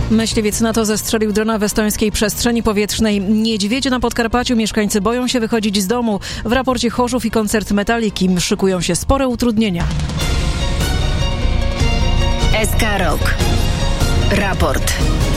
Myśliwiec NATO zestrzelił drona w estońskiej przestrzeni powietrznej. Niedźwiedzie na Podkarpaciu. Mieszkańcy boją się wychodzić z domu. W raporcie Chorzów i koncert Metaliki szykują się spore utrudnienia. SK Rok. Raport.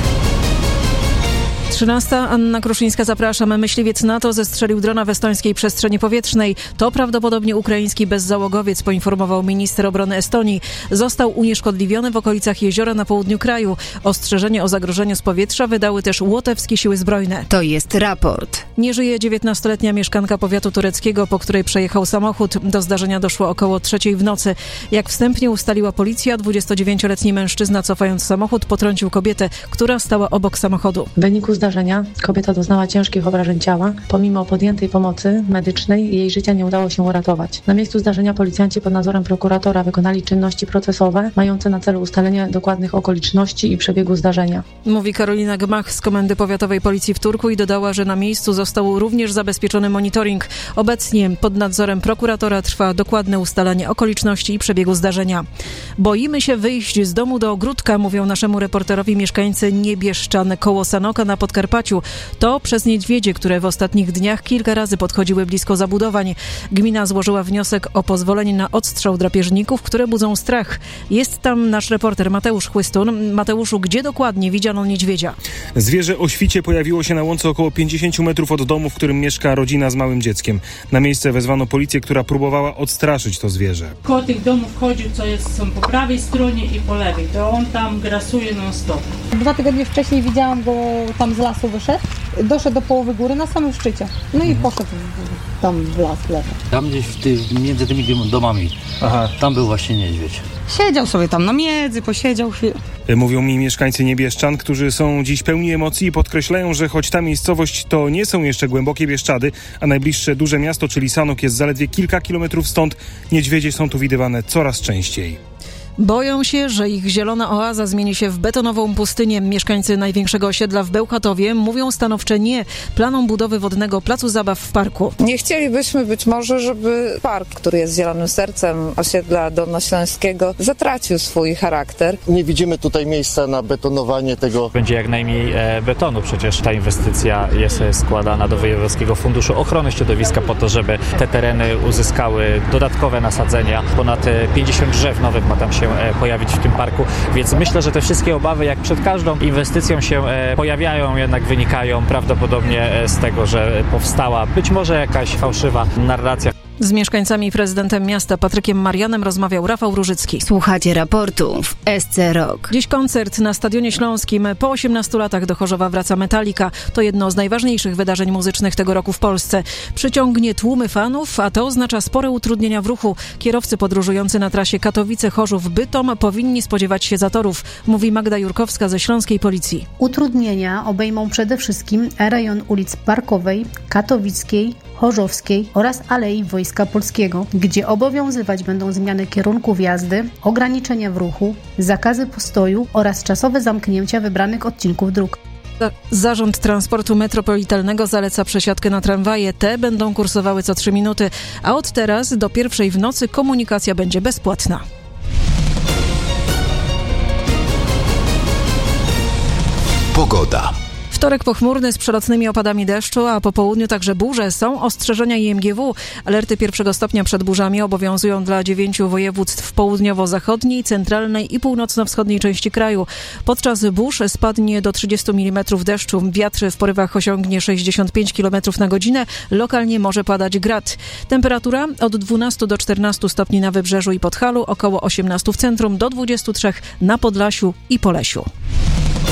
13. Anna Kruszyńska, zapraszam. Myśliwiec NATO zestrzelił drona w estońskiej przestrzeni powietrznej. To prawdopodobnie ukraiński bezzałogowiec, poinformował minister obrony Estonii. Został unieszkodliwiony w okolicach jeziora na południu kraju. Ostrzeżenie o zagrożeniu z powietrza wydały też łotewskie siły zbrojne. To jest raport. Nie żyje 19-letnia mieszkanka powiatu tureckiego, po której przejechał samochód. Do zdarzenia doszło około 3:00 w nocy. Jak wstępnie ustaliła policja, 29-letni mężczyzna, cofając samochód, potrącił kobietę, która stała obok samochodu. W wyniku zdarzenia kobieta doznała ciężkich obrażeń ciała. Pomimo podjętej pomocy medycznej jej życia nie udało się uratować. Na miejscu zdarzenia policjanci pod nadzorem prokuratora wykonali czynności procesowe mające na celu ustalenie dokładnych okoliczności i przebiegu zdarzenia. Mówi Karolina Gmach z Komendy Powiatowej Policji w Turku i dodała, że na miejscu został również zabezpieczony monitoring. Obecnie pod nadzorem prokuratora trwa dokładne ustalenie okoliczności i przebiegu zdarzenia. Boimy się wyjść z domu do ogródka, mówią naszemu reporterowi mieszkańcy Niebieszczan koło Sanoka na Podkarpaciu. To przez niedźwiedzie, które w ostatnich dniach kilka razy podchodziły blisko zabudowań. Gmina złożyła wniosek o pozwolenie na odstrzał drapieżników, które budzą strach. Jest tam nasz reporter Mateusz Chłystun. Mateuszu, gdzie dokładnie widziano niedźwiedzia? Zwierzę o świcie pojawiło się na łące około 50 metrów od domu, w którym mieszka rodzina z małym dzieckiem. Na miejsce wezwano policję, która próbowała odstraszyć to zwierzę. Koło tych domów chodził, są po prawej stronie i po lewej. To on tam grasuje non stop. 2 tygodnie wcześniej widziałam go tam z lasu wyszedł, doszedł do połowy góry na samym szczycie. No i poszedł tam w las, w lewo. Tam gdzieś między tymi domami. Tam był właśnie niedźwiedź. Siedział sobie tam na miedzy, posiedział chwilę. Mówią mi mieszkańcy Niebieszczan, którzy są dziś pełni emocji i podkreślają, że choć ta miejscowość to nie są jeszcze głębokie Bieszczady, a najbliższe duże miasto, czyli Sanok, jest zaledwie kilka kilometrów stąd, niedźwiedzie są tu widywane coraz częściej. Boją się, że ich zielona oaza zmieni się w betonową pustynię. Mieszkańcy największego osiedla w Bełchatowie mówią stanowcze nie planom budowy wodnego placu zabaw w parku. Nie chcielibyśmy być może, żeby park, który jest zielonym sercem osiedla dolnośląskiego, zatracił swój charakter. Nie widzimy tutaj miejsca na betonowanie tego. Będzie jak najmniej betonu. Przecież ta inwestycja jest składana do Wojewódzkiego Funduszu Ochrony Środowiska po to, żeby te tereny uzyskały dodatkowe nasadzenia. Ponad 50 drzew nowych ma tam się pojawić w tym parku, więc myślę, że te wszystkie obawy, jak przed każdą inwestycją się pojawiają, jednak wynikają prawdopodobnie z tego, że powstała być może jakaś fałszywa narracja. Z mieszkańcami i prezydentem miasta Patrykiem Marianem rozmawiał Rafał Różycki. Słuchacie raportu w SC Rok. Dziś koncert na Stadionie Śląskim. Po 18 latach do Chorzowa wraca Metalika. To jedno z najważniejszych wydarzeń muzycznych tego roku w Polsce. Przyciągnie tłumy fanów, a to oznacza spore utrudnienia w ruchu. Kierowcy podróżujący na trasie Katowice-Chorzów-Bytom powinni spodziewać się zatorów, mówi Magda Jurkowska ze Śląskiej Policji. Utrudnienia obejmą przede wszystkim rejon ulic Parkowej, Katowickiej, Chorzowskiej oraz Alei Wojska Polskiego, gdzie obowiązywać będą zmiany kierunków jazdy, ograniczenia w ruchu, zakazy postoju oraz czasowe zamknięcia wybranych odcinków dróg. Zarząd Transportu Metropolitalnego zaleca przesiadkę na tramwaje. Te będą kursowały co 3 minuty, a od teraz do 1:00 w nocy komunikacja będzie bezpłatna. Pogoda. Wtorek pochmurny z przelotnymi opadami deszczu, a po południu także burze. Są ostrzeżenia IMGW. Alerty 1. stopnia przed burzami obowiązują dla 9 województw w południowo-zachodniej, centralnej i północno-wschodniej części kraju. Podczas burz spadnie do 30 mm deszczu. Wiatr w porywach osiągnie 65 km na godzinę. Lokalnie może padać grad. Temperatura od 12 do 14 stopni na Wybrzeżu i Podhalu, około 18 w centrum, do 23 na Podlasiu i Polesiu.